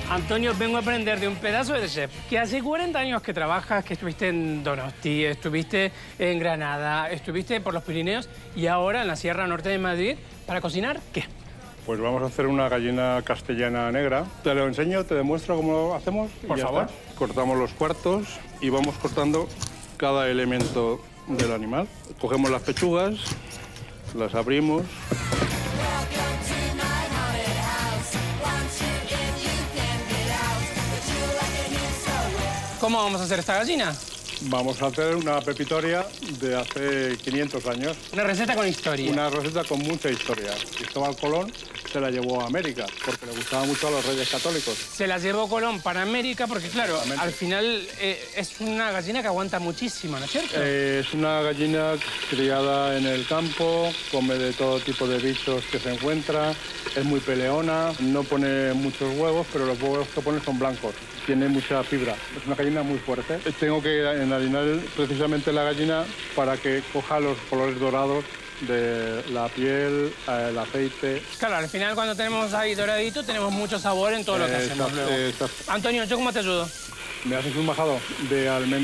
Antonio, vengo a aprender de un pedazo de chef que hace 40 años que trabajas, que estuviste en Donosti, estuviste en Granada, estuviste por los Pirineos y ahora en la Sierra Norte de Madrid. ¿Para cocinar qué? Pues vamos a hacer una gallina castellana negra. Te lo enseño, te demuestro cómo lo hacemos. Por favor. Está. Cortamos los cuartos y vamos cortando cada elemento del animal. Cogemos las pechugas, las abrimos. ¿Cómo vamos a hacer esta gallina? Vamos a hacer una pepitoria de hace 500 años. Una receta con historia. Una receta con mucha historia. Cristóbal Colón se la llevó a América porque le gustaba mucho a los reyes católicos. Se la llevó Colón para América porque, claro, al final es una gallina que aguanta muchísimo, ¿no es cierto? Es una gallina criada en el campo, come de todo tipo de bichos que se encuentra, es muy peleona, no pone muchos huevos, pero los huevos que pone son blancos. Tiene mucha fibra, es una gallina muy fuerte. Tengo que enharinar precisamente la gallina para que coja los colores dorados de la piel, el aceite. Claro, al final cuando tenemos ahí doradito tenemos mucho sabor en todo lo que hacemos luego. Antonio, ¿yo cómo te ayudo? Me haces un majado de almendras.